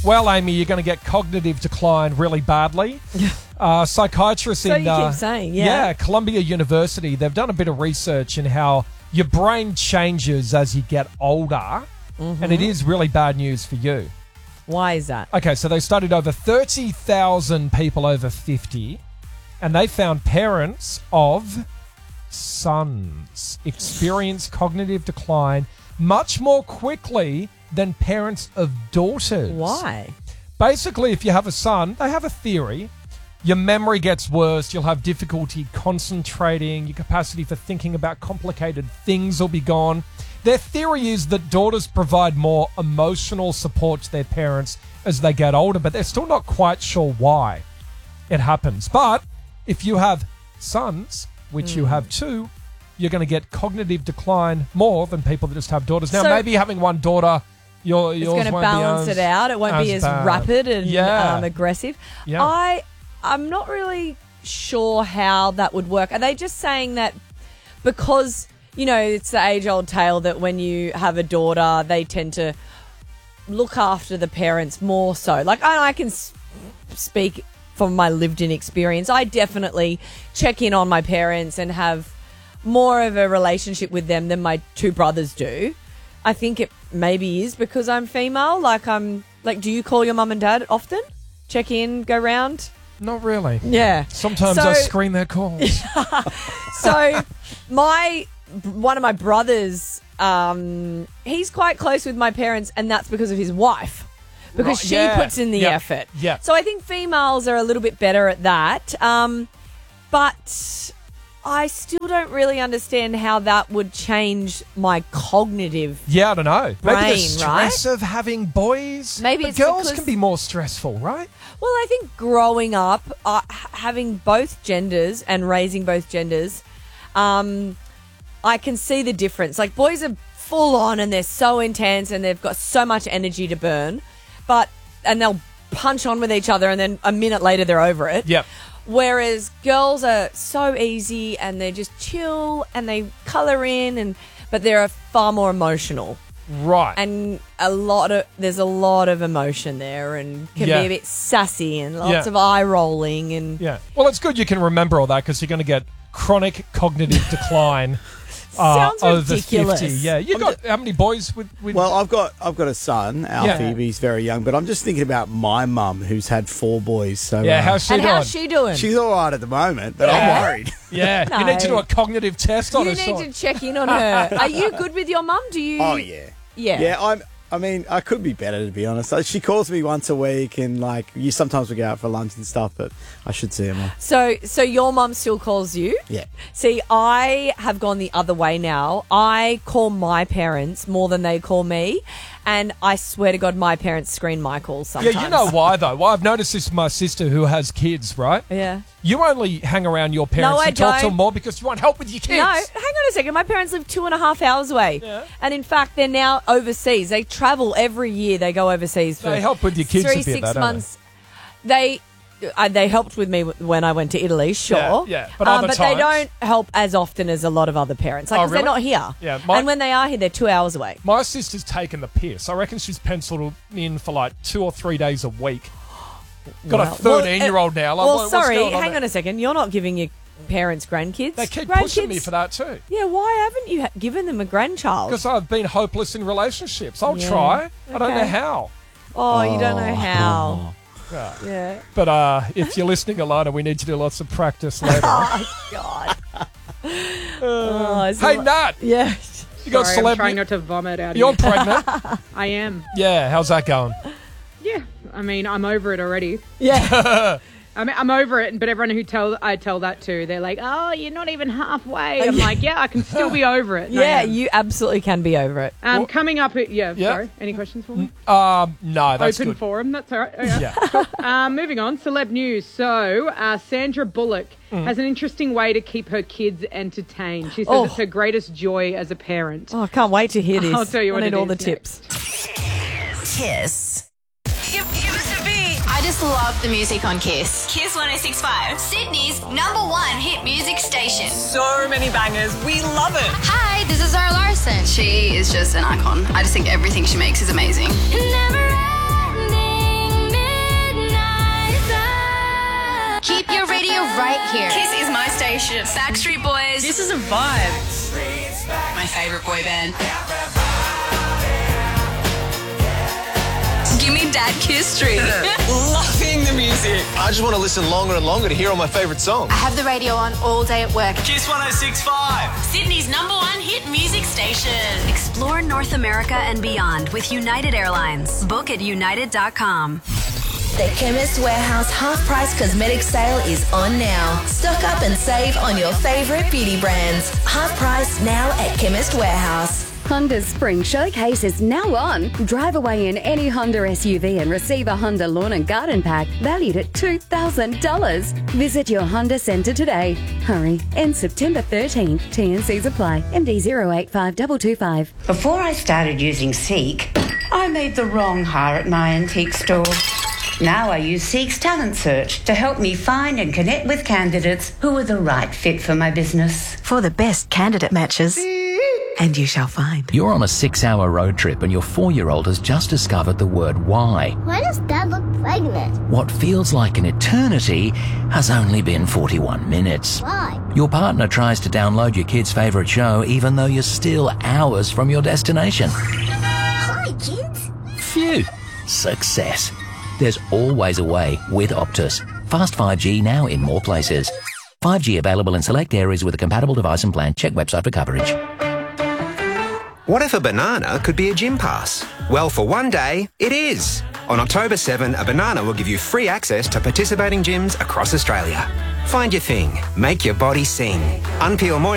Well, Amy, you're going to get cognitive decline really badly. Psychiatrists So in you keep saying, Columbia University, they've done a bit of research in how your brain changes as you get older, and it is really bad news for you. Why is that? Okay, so they studied over 30,000 people over 50, and they found parents of sons experience cognitive decline much more quickly than parents of daughters. Why? Basically, if you have a son, they have a theory. Your memory gets worse. You'll have difficulty concentrating. Your capacity for thinking about complicated things will be gone. Their theory is that daughters provide more emotional support to their parents as they get older, but they're still not quite sure why it happens. But if you have sons, which you have too, you're going to get cognitive decline more than people that just have daughters. Now, So- maybe having one daughter, yours It's going to won't balance be it out. It won't be as bad. rapid and Yeah. aggressive. Yeah. I'm not really sure how that would work. Are they just saying that because, it's the age-old tale that when you have a daughter, they tend to look after the parents more so? Like, I can speak from my lived-in experience. I definitely check in on my parents and have more of a relationship with them than my two brothers do. I think it maybe is because I'm female. Do you call your mum and dad often? Check in, go round? Not really. Yeah. Sometimes I screen their calls. So one of my brothers, he's quite close with my parents, and that's because of his wife. Because Right, she yeah. puts in the Yep. effort. Yep. So I think females are a little bit better at that. But I still don't really understand how that would change my cognitive. Yeah, I don't know. Maybe the Brain, stress of having boys. Maybe But it's girls because- can be more stressful, right? Well, I think growing up, having both genders and raising both genders, I can see the difference. Like, boys are full on and they're so intense and they've got so much energy to burn, and they'll punch on with each other and then a minute later they're over it. Yep. Whereas girls are so easy and they just chill and they colour in, but they're far more emotional. Right. And there's a lot of emotion there and can Yeah. be a bit sassy and lots Yeah. of eye rolling and Yeah. Well, it's good you can remember all that because you're going to get chronic cognitive decline sounds over ridiculous. 50. Yeah. You got how many boys with Well, I've got a son, Alfie. Yeah. He's very young, but I'm just thinking about my mum, who's had 4 boys. So Yeah, how's she And doing? how's she doing? she's all right at the moment, but I'm worried. Yeah. You need to do No. a cognitive test on You her. need to check in on her. Are you good with your mum? Do you? Oh yeah, Yeah. yeah. I mean, I could be better, to be honest. She calls me once a week, and sometimes we go out for lunch and stuff. But I should see her more. So your mum still calls you? Yeah. See, I have gone the other way now. I call my parents more than they call me. And I swear to God, my parents screen my calls sometimes. Yeah, you know why, though? Well, I've noticed this with my sister who has kids, right? Yeah. You only hang around your parents No, I and talk to don't. them more because you want help with your kids. No, hang on a second. My parents live 2.5 hours away. Yeah. And in fact, they're now overseas. They travel every year. They go overseas for They help with your kids a bit, 3-6 though, don't months. They helped with me when I went to Italy, sure. Yeah, but other but they times- don't help as often as a lot of other parents. Like, Oh, 'cause they're really? not here. Yeah, and when they are here, they're 2 hours away. My sister's taken the piss. I reckon she's penciled in for like 2 or 3 days a week. Got Well, a 13-year-old now. Like, Well, what's sorry, going on hang there? on a second. You're not giving your parents grandkids. They keep grandkids? pushing me for that too. Yeah, why haven't you given them a grandchild? Because I've been hopeless in relationships. I'll Yeah. try. I don't know Okay. how. Oh, you don't know how. Yeah. Yeah. But if you're listening, Alana, we need to do lots of practice later. Oh, God. It's a Hey, lot- Nat, Yeah. you got Sorry, I'm trying celeb. not to vomit out You're here. pregnant. I am. Yeah, how's that going? Yeah. I mean, I'm over it already. Yeah. I mean, I'm over it, but everyone who I tell that to, they're like, "Oh, you're not even halfway." I'm like, "Yeah, I can still be over it." And I Yeah, am. you absolutely can be over it. Coming up, yeah. Yeah. Sorry. Any questions for me? No, that's Open good. forum. That's all right. Oh, yeah. Yeah. Moving on, celeb news. So, Sandra Bullock has an interesting way to keep her kids entertained. She says Oh. it's her greatest joy as a parent. Oh, I can't wait to hear this. I'll tell you what I need it all the is tips. Kiss. I just love the music on Kiss. Kiss 106.5. Sydney's #1 hit music station. So many bangers. We love it. Hi, this is Zara Larson. She is just an icon. I just think everything she makes is amazing. Never ending Backstreet Boys. This is a vibe. My favourite boy band. Give me Dad Kiss Street. Loving the music. I just want to listen longer and longer to hear all my favourite songs. I have the radio on all day at work. Kiss 106.5. Sydney's #1 hit music station. Explore North America and beyond with United Airlines. Book at united.com. The Chemist Warehouse half-price cosmetic sale is on now. Stock up and save on your favourite beauty brands. Half price now at Chemist Warehouse. Honda's Spring Showcase is now on. Drive away in any Honda SUV and receive a Honda Lawn and Garden Pack valued at $2,000. Visit your Honda Centre today. Hurry. Ends September 13th. T&Cs apply. MD 085225. Before I started using Seek, I made the wrong hire at my antique store. Now I use Seek's Talent Search to help me find and connect with candidates who are the right fit for my business. For the best candidate matches. And you shall find. You're on a 6-hour road trip and your 4-year-old has just discovered the word why. Why does Dad look pregnant? What feels like an eternity has only been 41 minutes. Why? Your partner tries to download your kid's favourite show even though you're still hours from your destination. Hi, kids. Phew. Success. There's always a way with Optus. Fast 5G now in more places. 5G available in select areas with a compatible device and plan. Check website for coverage. What if a banana could be a gym pass? Well, for one day, it is. On October 7, a banana will give you free access to participating gyms across Australia. Find your thing. Make your body sing. Unpeel more